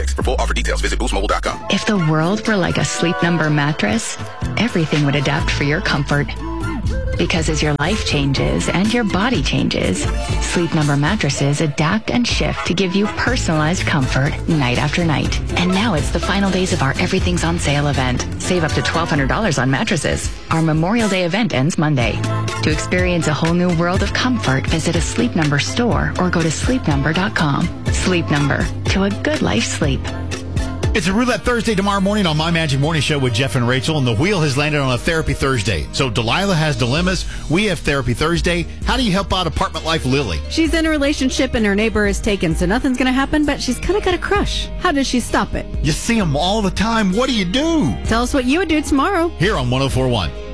For full offer details, visit boostmobile.com. If the world were like a Sleep Number mattress, everything would adapt for your comfort. Because as your life changes and your body changes, Sleep Number mattresses adapt and shift to give you personalized comfort night after night. And now it's the final days of our Everything's on Sale event. Save up to $1,200 on mattresses. Our Memorial Day event ends Monday. To experience a whole new world of comfort, visit a Sleep Number store or go to sleepnumber.com. Sleep Number, to a good life sleep. It's a Roulette Thursday tomorrow morning on My Magic Morning Show with Jeff and Rachel, and the wheel has landed on a Therapy Thursday. So Delilah has dilemmas. We have Therapy Thursday. How do you help out apartment life Lily? She's in a relationship and her neighbor is taken, so nothing's going to happen, but she's kind of got a crush. How does she stop it? You see them all the time. What do you do? Tell us what you would do tomorrow. Here on 104.1.